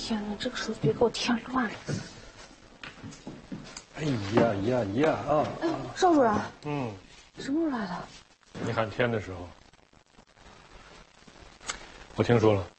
天哪，这个手别给我添乱了。 哎呀啊！ 哎，邵主任， 嗯， 什么时候来的？ 你喊天的时候，我听说了，